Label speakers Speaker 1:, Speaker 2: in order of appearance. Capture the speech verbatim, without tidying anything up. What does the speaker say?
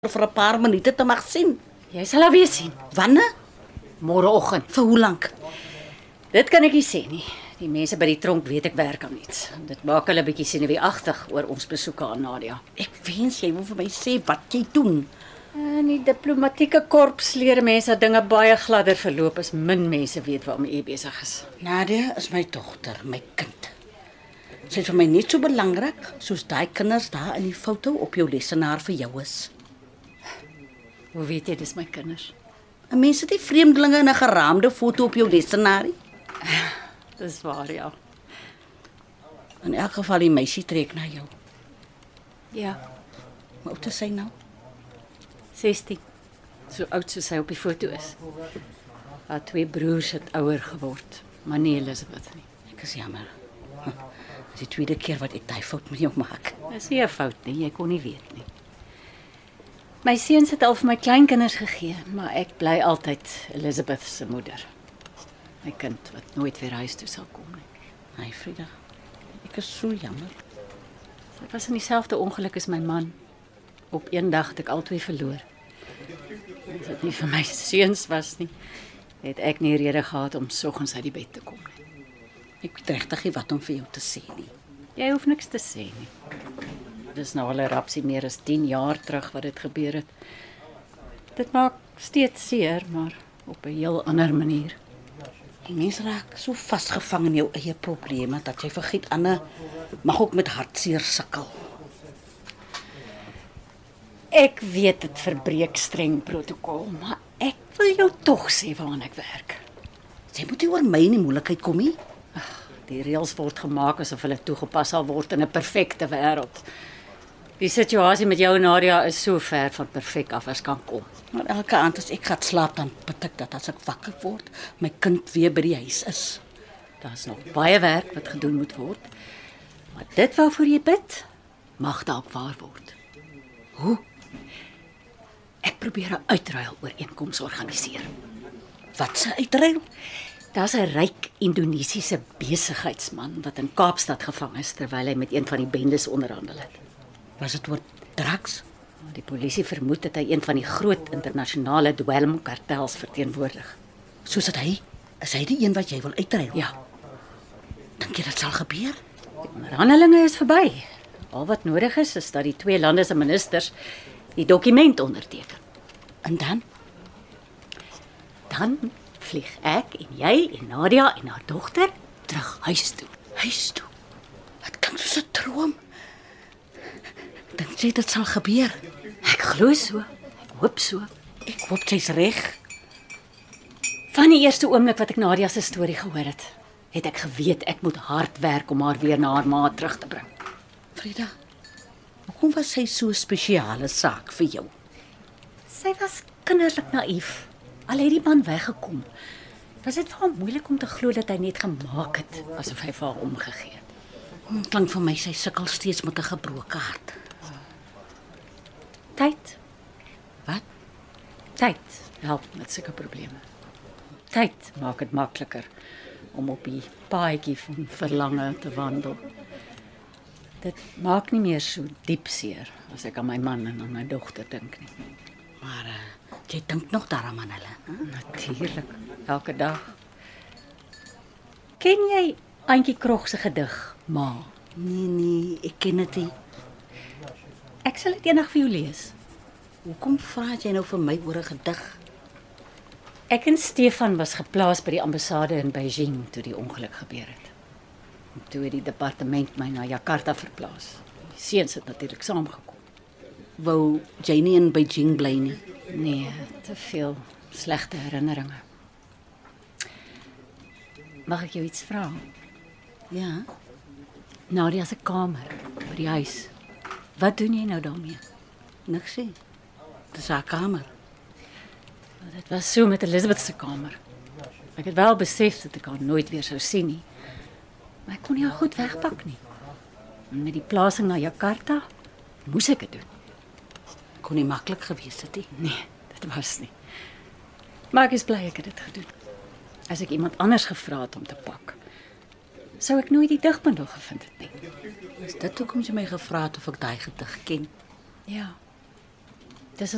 Speaker 1: vir 'n paar minute te mag sien.
Speaker 2: Jy sal haar weer sien.
Speaker 1: Wanneer?
Speaker 2: Môreoggend.
Speaker 1: Vir hoe lank?
Speaker 2: Dit kan ek nie sê nie. Die mense by die tronk weet ek werk aan iets. Dit maak hulle bietjie senuweeagtig oor ons besoeke aan Nadia.
Speaker 1: Ek wens jy wil vir my sê wat jy doen.
Speaker 2: In die diplomatieke korps leer mense dat dinge baie gladder verloop as min mense weet waarmee jy besig is.
Speaker 1: Nadia is my dogter, my kind. Sy is vir my net so belangrik soos daai kinders daar in die foto op jou lesenaar vir jou is.
Speaker 2: Hoe weet jy dis my kinders?
Speaker 1: 'n Mens het nie vreemdelinge in 'n geraamde foto op jou lesenaar nie.
Speaker 2: Dis waar, ja.
Speaker 1: In elk geval die meisie trek na jou.
Speaker 2: Ja,
Speaker 1: Hoe oud is sy nou?
Speaker 2: sestien. So oud soos sy op die foto is. Haar twee broers het ouer geword, maar nie Elizabeth nie.
Speaker 1: Ek is jammer. Dis die tweede keer wat ek daai fout met jou maak.
Speaker 2: Dis nie 'n fout nie, jy kon nie weet nie. My seuns het al vir my kleinkinders gegee, maar ek bly altyd Elizabeth se moeder. My kind wat nooit weer huis toe sal kom nie.
Speaker 1: Ai, Frida. Ek is so jammer.
Speaker 2: Sy was in dieselfde ongeluk as my man. Op een dag het ek albei verloor. As dit nie vir my seuns was nie, het ek nie rede gehad om soggens uit die bed te kom nie.
Speaker 1: Ek weet regtig nie wat om vir jou te sê nie.
Speaker 2: Jy hoef niks te sê nie. Dis nou al 'n rapsie meer as tien jaar terug wat dit gebeur het. Dit maak steeds seer, maar op 'n heel ander manier.
Speaker 1: Die mens raak so vasgevang in jou eie probleme dat jy vergeet ander mag ook met hartseer sukkel.
Speaker 2: Ek weet dit verbreek streng protokol, maar ek wil jou tog sê waaraan ek werk.
Speaker 1: Jy moet nie oor my in die moeilikheid kom nie.
Speaker 2: Die reëls word gemaak asof hulle toegepas sal word in 'n perfekte wêreld. Die situasie met jou en Nadia is so ver van perfek af as kan kom.
Speaker 1: Maar elke aand as ek gaan slaap dan bid ek dat as ek wakker word, my kind weer by die huis is.
Speaker 2: Daar's nog baie werk wat gedoen moet word. Maar dit waarvoor jy bid, mag dalk waar word.
Speaker 1: Hoe?
Speaker 2: Ek probeer 'n uitruil ooreenkoms organiseer.
Speaker 1: Wat se uitruil?
Speaker 2: Daar's 'n ryk Indonesiese besigheidsman wat in Kaapstad gevang is terwyl hy met een van die bendes onderhandel het.
Speaker 1: Was dit oor drugs?
Speaker 2: Die polisie vermoed dat hy een van die groot internasionale dwelmkartels verteenwoordig.
Speaker 1: Soos dit hy, is hy die een wat jy wil uitruil?
Speaker 2: Ja,
Speaker 1: Dink jy dit sal gebeur?
Speaker 2: die onderhandelinge is verby. Al wat nodig is, is dat die twee lande se ministers die dokument onderteken.
Speaker 1: En dan?
Speaker 2: Dan vlieg ek en jy en Nadia en haar dogter terug huis toe.
Speaker 1: Huis toe. Dit klink soos 'n droom. Dink jy dit sal gebeur?
Speaker 2: Ek glo so. Ek hoop so.
Speaker 1: Ek hoop jy's reg.
Speaker 2: Van die eerste oomblik wat ek Nadia se storie gehoor het, het ek geweet ek moet hard werk om haar weer na haar ma terug te bring.
Speaker 1: Frida, hoekom was sy so 'n spesiale saak vir jou?
Speaker 2: Sy was kinderlik naïef. Al het die man weggekom, was dit vir hom moeilik om te glo dat hy net gemaak het asof hy vir haar omgegee het.
Speaker 1: Hm, klink vir my sy sukkel steeds met 'n gebroke hart.
Speaker 2: Tyd,
Speaker 1: Wat?
Speaker 2: tyd help met sulke probleme. Tyd maak dit makliker om op die paadjie van verlange te wandel. Dit maak nie meer so diep seer as ek aan my man en aan my dogter dink nie.
Speaker 1: Maar uh, jy dink nog daaraan aan hulle, hè?
Speaker 2: Natuurlik, elke dag. Ken jy Antjie Krog se gedig, Ma?
Speaker 1: Nee, nee, ek ken dit nie.
Speaker 2: Ek sal dit eendag vir jou lees.
Speaker 1: Hoekom vra jy nou vir my oor 'n gedig?
Speaker 2: Ek en Stefan was geplaas by die ambassade in Beijing toe die ongeluk gebeur het. En toe het die departement my na Jakarta verplaas. Die seuns het natuurlik saamgekom.
Speaker 1: Wou jy nie in Beijing bly nie?
Speaker 2: Nee, te veel slegte herinneringe. Mag ek jou iets vra?
Speaker 1: Ja,
Speaker 2: Nadia se kamer by die huis. Wat doen jy nou daarmee?
Speaker 1: niks sê. Dis haar kamer.
Speaker 2: Dit was so met Elizabeth se kamer. Ek het wel besef dat ek haar nooit weer sou sien nie. Maar ek kon nie haar goed wegpak nie. En met die plasing na Jakarta, moes ek dit doen.
Speaker 1: Kon nie maklik gewees het nie.
Speaker 2: Nee, dit was nie. Maar ek is bly ek het dit gedoen. As ek iemand anders gevra het om te pak, sou ek nooit die digbundel gevind het nie.
Speaker 1: Is dit hoekom jy my gevra het of ek daai gedig ken?
Speaker 2: Ja.